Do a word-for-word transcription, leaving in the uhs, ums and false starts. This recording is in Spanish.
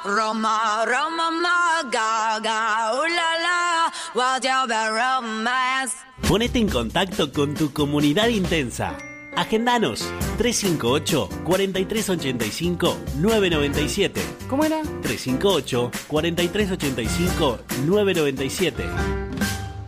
Roma, Roma, ma, gaga, uh, la, la, what's your bad romance? Ponete en contacto con tu comunidad intensa. Agendanos tres cinco ocho, cuatro tres ocho cinco, nueve nueve siete. ¿Cómo era? tres cinco ocho, cuatro tres ocho cinco, nueve nueve siete.